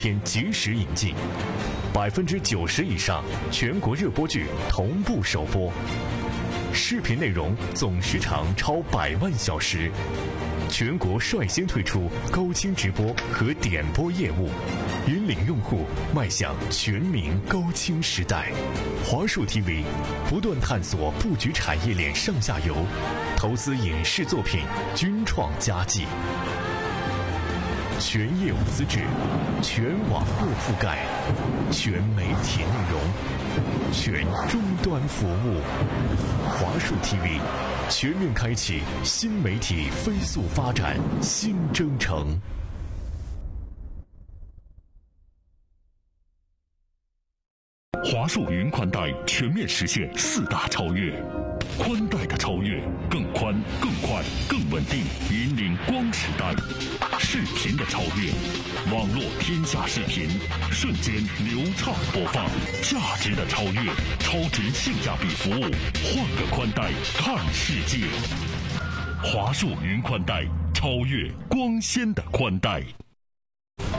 及时引进，90%以上全国热播剧同步首播，视频内容总时长超100万小时，全国率先推出高清直播和点播业务，引领用户迈向全民高清时代。华数 TV 不断探索布局产业链上下游，投资影视作品均创佳绩。全业务资质，全网络覆盖，全媒体内容，全终端服务。华数 TV 全面开启新媒体飞速发展新征程。 华数云宽带全面实现4大超越，宽带的超越，更宽、更快、更稳定，引领光时代；视频的超越，网络天下视频，瞬间流畅播放；价值的超越，超值性价比服务，换个宽带看世界。华数云宽带，超越光纤的宽带。